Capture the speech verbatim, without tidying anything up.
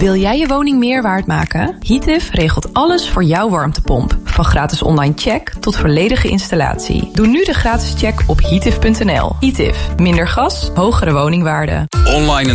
Wil jij je woning meer waard maken? Heatif regelt alles voor jouw warmtepomp. Van gratis online check tot volledige installatie. Doe nu de gratis check op heatif punt n l. Heatif. Minder gas, hogere woningwaarde. Online